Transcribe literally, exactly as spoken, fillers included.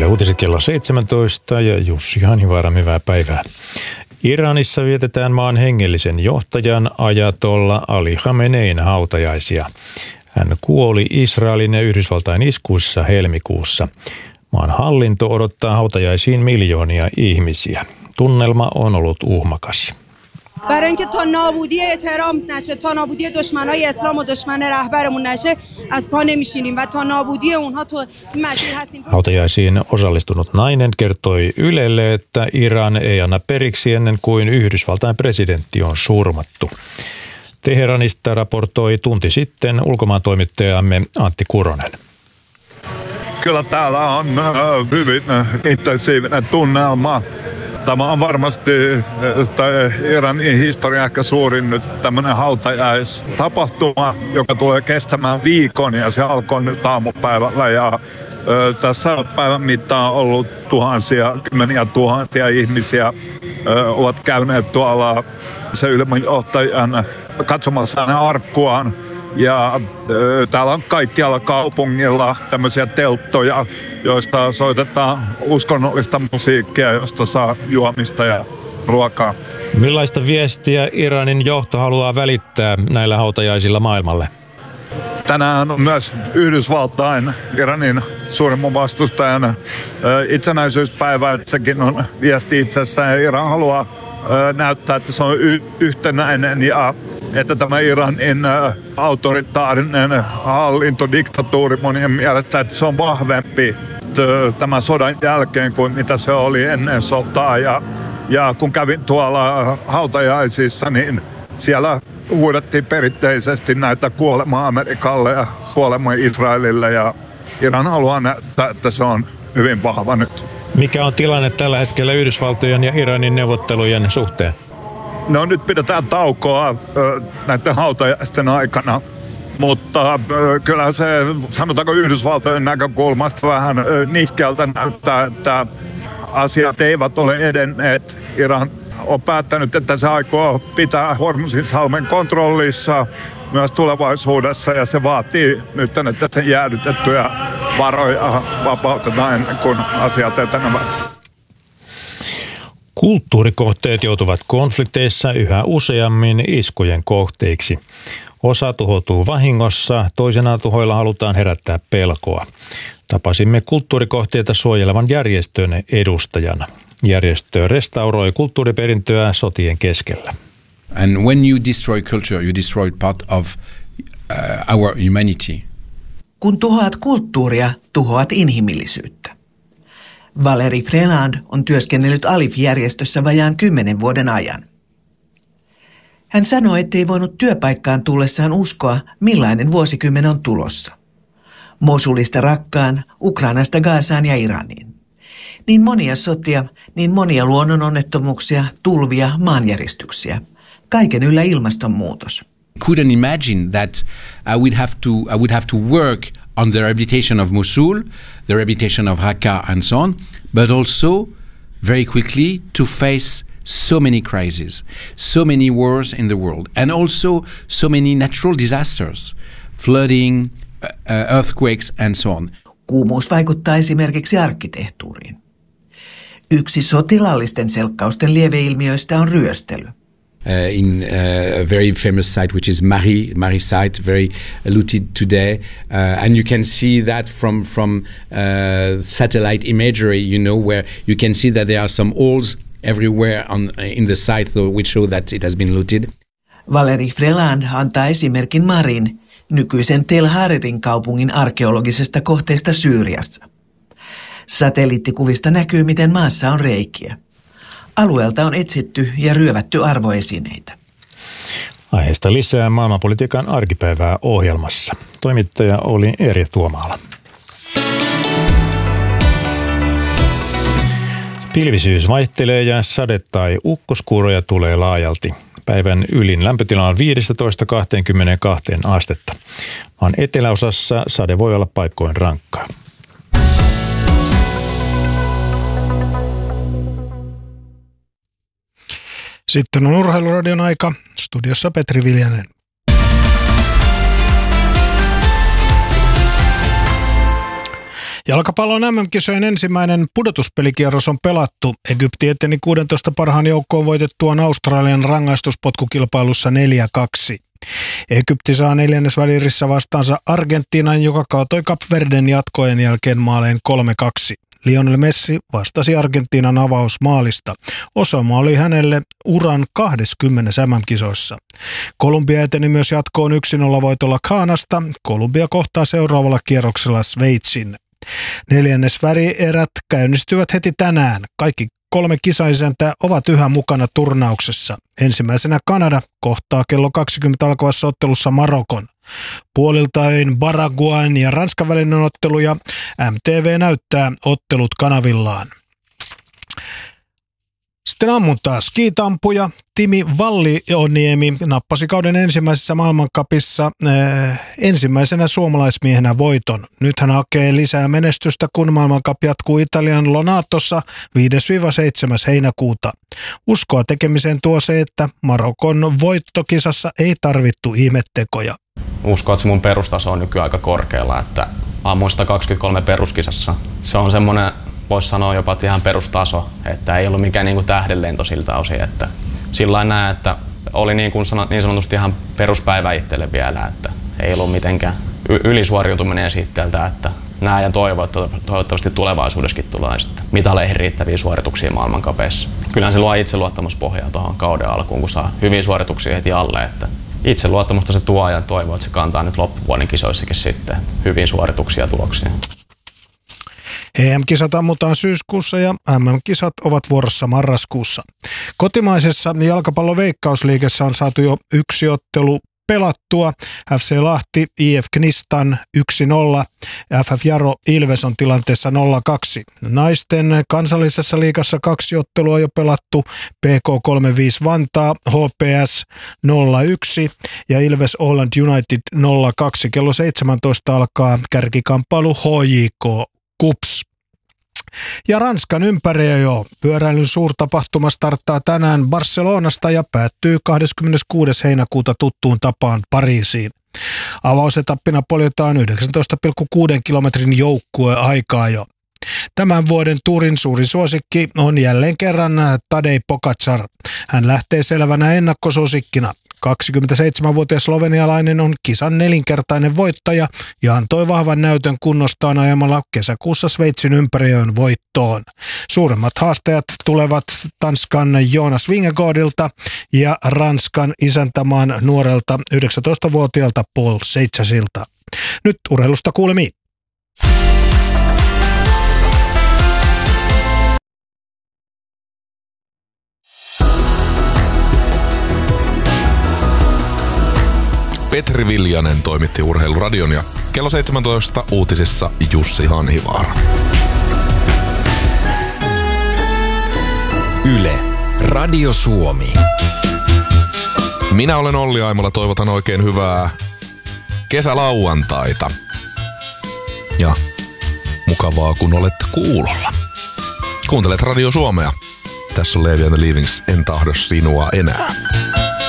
Yle Uutiset kello seitsemäntoista ja Jussi Hanivaara, hyvää päivää. Iranissa vietetään maan hengellisen johtajan ajatolla Ali Khamenein hautajaisia. Hän kuoli Israelin ja Yhdysvaltain iskuissa helmikuussa. Maan hallinto odottaa hautajaisiin miljoonia ihmisiä. Tunnelma on ollut uhmakas. برای اینکه تا نابودی احترام نشه تا نابودی دشمنای اسلام و دشمن رهبرمون نشه از پا نمیشینیم و تا نابودی اونها تو مسیر هستیم. Hautajaisiin osallistunut nainen kertoi Ylelle, että Iran ei anna periksi ennen kuin Yhdysvaltain presidentti on surmattu. Teheranista raportoi tunti sitten ulkomaantoimittajamme Antti Kuronen. Kyllä täällä on hyvin intensiivinen tunnelma. Tämä on varmasti Iranin historian ehkä suurin nyt tämmöinen hautajaistapahtuma, joka tulee kestämään viikon ja se alkoi nyt aamupäivällä. Ja ö, tässä päivän mittaan on ollut tuhansia, kymmeniä tuhansia ihmisiä ö, ovat käyneet tuolla se ylimmänjohtajan katsomassa hänen arkkuaan. Ja ö, täällä on kaikkialla kaupungilla tämmöisiä telttoja, joista soitetaan uskonnollista musiikkia, josta saa juomista ja ruokaa. Millaista viestiä Iranin johto haluaa välittää näillä hautajaisilla maailmalle? Tänään on myös Yhdysvaltain, Iranin suurimman vastustajan ö, itsenäisyyspäivä. Sekin on viesti itsessään. Iran haluaa ö, näyttää, että se on y- yhtenäinen ja että tämä Iranin autoritaarinen hallintodiktatuuri monien mielestä, että se on vahvempi tämän sodan jälkeen kuin mitä se oli ennen sotaa. Ja, ja kun kävin tuolla hautajaisissa, niin siellä huudettiin perinteisesti näitä kuolema Amerikalle ja kuolema Israelille. Ja Iran haluaa näyttää, että se on hyvin vahva nyt. Mikä on tilanne tällä hetkellä Yhdysvaltojen ja Iranin neuvottelujen suhteen? No nyt pidetään taukoa ö, näiden hautajaisten aikana, mutta ö, kyllä se, sanotaanko Yhdysvaltojen näkökulmasta vähän ö, nihkeältä näyttää, että asiat eivät ole edenneet. Iran on päättänyt, että se aikoo pitää Hormuzin-salmen kontrollissa myös tulevaisuudessa ja se vaatii nyt, että sen jäädytettyjä varoja vapautetaan ennen kuin asiat etenevät. Kulttuurikohteet joutuvat konflikteissa yhä useammin iskujen kohteiksi. Osa tuhoutuu vahingossa, toisena tuhoilla halutaan herättää pelkoa. Tapasimme kulttuurikohteita suojelevan järjestön edustajana. Järjestö restauroi kulttuuriperintöä sotien keskellä. And when you destroy culture, you destroy part of uh, our humanity. Kun tuhoat kulttuuria, tuhoat inhimillisyyttä. Valeri Freland on työskennellyt Alif-järjestössä vajaan kymmenen vuoden ajan. Hän sanoi, ettei voinut työpaikkaan tullessaan uskoa, millainen vuosikymmen on tulossa. Mosulista Rakkaan, Ukrainasta Gazaan ja Iraniin. Niin monia sotia, niin monia luonnononnettomuuksia, tulvia, maanjäristyksiä. Kaiken yllä ilmastonmuutos. Couldn't imagine that I would have to I would have to work on the rehabilitation of Mosul, the rehabilitation of Raqqa and so on, but also very quickly to face so many crises, so many wars in the world, and also so many natural disasters, flooding, uh, earthquakes and so on. Kuumuus vaikuttaa esimerkiksi arkkitehtuuriin. Yksi sotilaallisten selkkausten lieveilmiöistä on ryöstely. Uh, in uh, a very famous site, which is Mari, Mari site, very looted today, uh, and you can see that from from uh, satellite imagery. You know, where you can see that there are some holes everywhere on in the site, which show that it has been looted. Valeri Freland antaa esimerkin Marin, nykyisen Tel Harerin kaupungin arkeologisesta kohteesta Syyriassa. Satelliittikuvista näkyy, miten maassa on reikiä. Alueelta on etsitty ja ryövätty arvoesineitä. Aiheesta lisää maailmanpolitiikan arkipäivää ohjelmassa. Toimittaja oli Erja Tuomaala. Pilvisyys vaihtelee ja sade- tai ukkoskuuroja tulee laajalti. Päivän ylin lämpötila on viisitoista kaksikymmentäkaksi astetta. Maan eteläosassa sade voi olla paikkoin rankkaa. Sitten on Urheiluradion aika. Studiossa Petri Viljanen. Jalkapallon M M-kisojen ensimmäinen pudotuspelikierros on pelattu. Egypti eteni kuusitoista parhaan joukkoon voitettuaan Australian rangaistuspotkukilpailussa neljä kaksi. Egypti saa neljännesvälirissä vastaansa Argentiinan, joka kaatoi Kap Verden jatkojen jälkeen maaleen kolme kaksi. Lionel Messi vastasi Argentiinan avausmaalista. Osuma oli hänelle uran kaksikymmentä M M-kisoissa. Kolumbia eteni myös jatkoon yksi nolla voitolla Ghanasta. Kolumbia kohtaa seuraavalla kierroksella Sveitsin. Neljännesvälierät käynnistyvät heti tänään. Kaikki kolme kisaisäntä ovat yhä mukana turnauksessa. Ensimmäisenä Kanada kohtaa kello kaksikymmentä alkavassa ottelussa Marokon. Puoliltain Paraguayn ja Ranskan välinen ottelu ja M T V näyttää ottelut kanavillaan. Sitten ammuntaa. Skiitampuja Timi Vallioniemi nappasi kauden ensimmäisessä maailmancupissa äh, ensimmäisenä suomalaismiehenä voiton. Nyt hän hakee lisää menestystä, kun maailmancup jatkuu Italian Lonatossa viides seitsemäs heinäkuuta. Uskoa tekemiseen tuo se, että Marokon voittokisassa ei tarvittu ihmettekoja. Uskon, että se mun perustaso on nykyään aika korkealla, että ammuin sata kaksikymmentäkolme peruskisassa. Se on semmoinen, voisi sanoa jopa ihan perustaso, että ei ollut mikään niin kuin tähdenlento siltä osin, että sillä näen, että oli niin, kuin sanot, niin sanotusti ihan peruspäivä itselle vielä, että ei ollut mitenkään y- ylisuoriutuminen esitteeltä, että näen ja toivon, että toivottavasti tulevaisuudessakin tulee sitten mitaleihin riittäviä suorituksia maailmankapeissa. Kyllähän se luo itseluottamuspohjaa tuohon kauden alkuun, kun saa hyviä suorituksia heti alle, että itseluottamusta se tuo ja toivoo, että se kantaa nyt loppuvuoden kisoissakin sitten hyviä suorituksia ja tuloksia. E M-kisat ammutaan syyskuussa ja M M-kisat ovat vuorossa marraskuussa. Kotimaisessa jalkapalloveikkausliigassa on saatu jo yksi ottelu pelattua. F C Lahti, I F Knistan yksi nolla, F F Jaro Ilves on tilanteessa nolla kaksi. Naisten kansallisessa liigassa kaksi ottelua jo pelattu. P K kolmekymmentäviisi Vantaa, H P S nolla yksi ja Ilves Åland United nolla kaksi. Kello seitsemäntoista alkaa kärkikamppailu H J K Kups. Ja Ranskan ympäriajo. Pyöräilyn suurtapahtuma starttaa tänään Barcelonasta ja päättyy kahdeskymmeneskuudes heinäkuuta tuttuun tapaan Pariisiin. Avausetappina poljetaan yhdeksäntoista pilkku kuusi kilometrin joukkueaikaa jo. Tämän vuoden tuurin suurin suosikki on jälleen kerran Tadej Pogačar. Hän lähtee selvänä ennakkosuosikkina. kaksikymmentäseitsemänvuotias slovenialainen on kisan nelinkertainen voittaja ja antoi vahvan näytön kunnostaan ajamalla kesäkuussa Sveitsin ympäriöön voittoon. Suuremmat haastajat tulevat Tanskan Jonas Vingegaardilta ja Ranskan isäntämaan nuorelta yhdeksäntoistavuotiaalta Paul Seichasilta. Nyt urheilusta kuulemiin. Petri Viljanen toimitti Urheiluradion ja kello seitsemäntoista uutisissa Jussi Hanhivaara. Yle, Radio Suomi. Minä olen Olli Aimola, toivotan oikein hyvää kesälauantaita. Ja mukavaa kun olet kuulolla. Kuuntelet Radio Suomea. Tässä on Levi and the Leavings, en tahdo sinua enää.